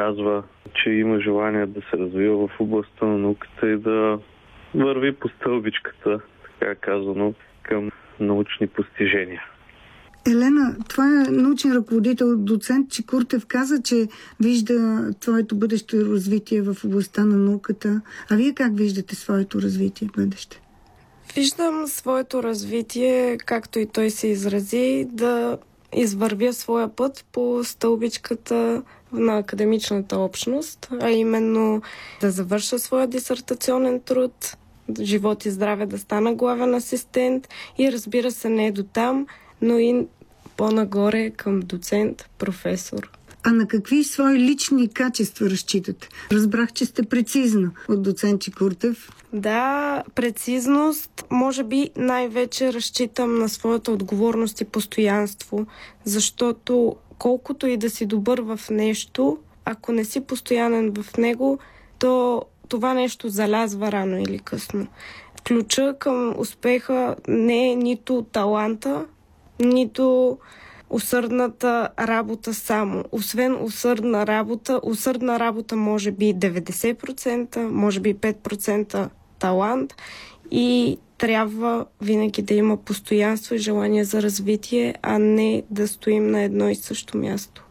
показва, че има желание да се развива в областта на науката и да върви по стълбичката, така казано, към научни постижения. Елена, твоя научен ръководител, доцент Чекуртев, каза, че вижда твоето бъдещо развитие в областта на науката. А вие как виждате своето развитие в бъдеще? Виждам своето развитие, както и той се изрази, да извървя своя път по стълбичката на академичната общност, а именно да завърша своя дисертационен труд, живот и здраве да стана главен асистент и разбира се не до там, но и по-нагоре към доцент, професор. А на какви свои лични качества разчитате? Разбрах, че сте прецизна от доцент Чекуртев. Да, прецизност. Може би най-вече разчитам на своята отговорност и постоянство, защото колкото и да си добър в нещо, ако не си постоянен в него, то това нещо залязва рано или късно. Ключа към успеха не е нито таланта, нито усърдната работа само. Освен усърдна работа може би 90%, може би 5% талант и трябва винаги да има постоянство и желание за развитие, а не да стоим на едно и също място.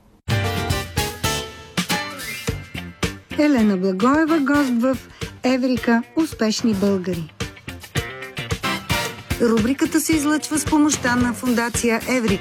Елена Благоева, гост в Еврика "Успешни българи". Рубриката се излъчва с помощта на фондация Еврика.